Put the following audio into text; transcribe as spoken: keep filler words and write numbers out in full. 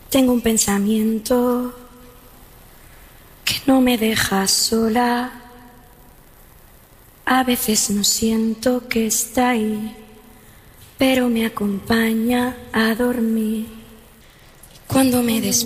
Tengo un pensamiento que no me deja sola. A veces no siento que está ahí, pero me acompaña a dormir. Cuando me despierto